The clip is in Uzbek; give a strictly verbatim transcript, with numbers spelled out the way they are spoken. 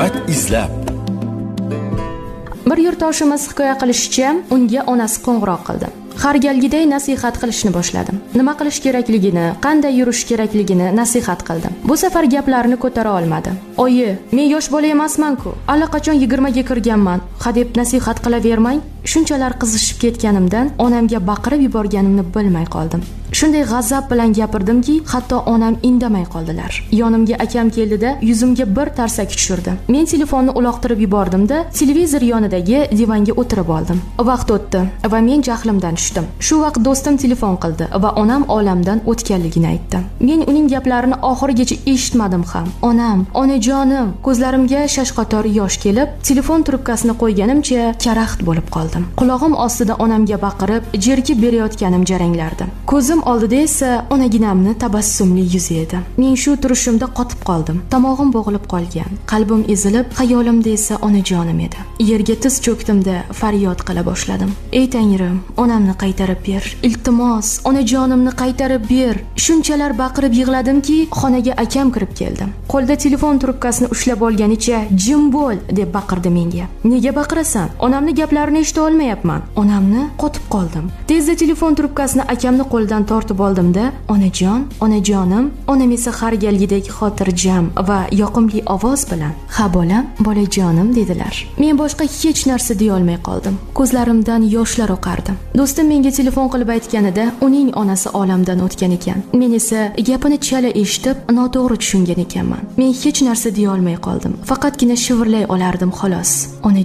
hikmat izlab. Bir yurtdoshimiz hikoya qilishicha, unga onasi qo'ng'iroq qildi. Har galgiday nasihat qilishni boshladim. Nima qilish kerakligini, qanday yurish kerakligini nasihat qildim. Bu safar gaplarni ko'tara olmadi. "Oyi, men yosh bola emasman-ku. Allaqachon yigirma ga kirganman. Hadeb nasihat qilavermang." Shunchalar qizishib ketganimdan onamga baqirib yuborganimni bilmay qoldim. Shunday g'azab bilan gapirdimki, hatto onam indamay qoldilar. Yonimga akam keldida yuzimga bir tarsak tushirdi. Men telefonni uloqtirib yubordim-da, televizor yonidagi divanga o'tirib oldim. Vaqt o'tdi va men jahlimdan tushdim. Shu vaqt do'stim telefon qildi va onam olamdan o'tganligini aytdi. Men uning gaplarini oxirigacha eshitmadim ham. Onam, onajonim, ko'zlarimga shashqator yosh kelib, telefon trubkasini qo'yganimcha karaxt bo'lib qoldim. Qulog'im ostida onamga baqirib, jerkib berayotganim jaranglardi. Ko'zim oldida esa onaginamni tabassumli yuzi edi. Men shu turishimda qotib qoldim. Tomog'im bo'g'ilib qolgan, qalbim ezilib, xayolimda esa onajonim edi. Yerga tiz cho'kdimda faryod qila boshladim. Ey Tangrim, onamni qaytarib ber. Iltimos, onajonimni qaytarib ber. Shunchalar baqirib yig'ladimki, xonaga akam kirib keldi. Qo'lda telefon trubkasini ushlab olganicha, "Jim bo'l" deb baqirdi menga. "Nega baqirasan? Onamni gaplarini eshita olmayapman." Onamni qotib qoldim. Tezda telefon trubkasini akamni qo'lidan tortib oldim-da, "Onajon, onajonim." Onam esa har galgidek xotirjam va yoqimli ovoz bilan, "Ha bolam, bolajonim" dedilar. Men boshqa hech narsa deya olmay qoldim. Ko'zlarimdan yoshlar oqardi. Do'stim menga telefon qilib aytganida, uning onasi olamdan o'tgan ekan. Men esa gapini chala eshitib, noto'g'ri tushungan ekanman. Men hech narsa deya olmay qoldim. Faqatgina shivirlay olardim xolos.